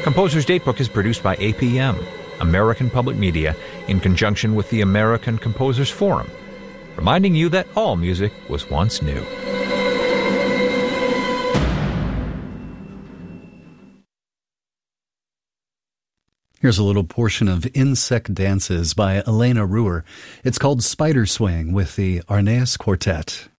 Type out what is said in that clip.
Composer's Datebook is produced by APM, American Public Media, in conjunction with the American Composers Forum, reminding you that all music was once new. Here's a little portion of Insect Dances by Elena Ruhr. It's called Spider Swing with the Arneus Quartet.